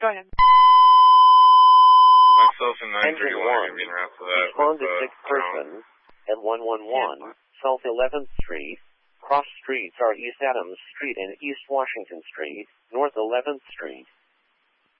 Go ahead. Myself and 931 are being route for that. Respond to 6 persons at 111 South 11th Street. Cross streets are East Adams Street and East Washington Street, North 11th Street.